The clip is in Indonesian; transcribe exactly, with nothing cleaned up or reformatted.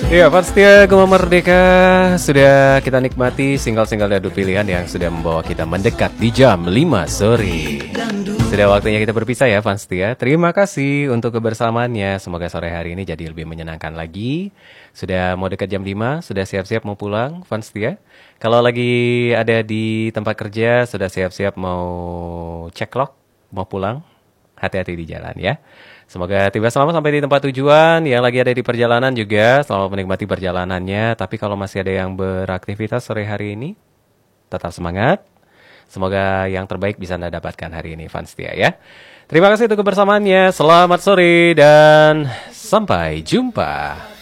Iya, Setia Gema Merdeka sudah kita nikmati single-single dadu pilihan yang sudah membawa kita mendekat di jam lima sore. Sudah waktunya kita berpisah ya, Fans Setia. Terima kasih untuk kebersamaannya. Semoga sore hari ini jadi lebih menyenangkan lagi. Sudah mau dekat jam lima, sudah siap-siap mau pulang, Fans Setia. Kalau lagi ada di tempat kerja, sudah siap-siap mau cek log, mau pulang. Hati-hati di jalan ya. Semoga tiba selamat sampai di tempat tujuan. Yang lagi ada di perjalanan juga selamat menikmati perjalanannya. Tapi kalau masih ada yang beraktivitas sore hari ini, tetap semangat. Semoga yang terbaik bisa Anda dapatkan hari ini, Fans Setia ya. Terima kasih untuk kebersamaannya. Selamat sore dan sampai jumpa.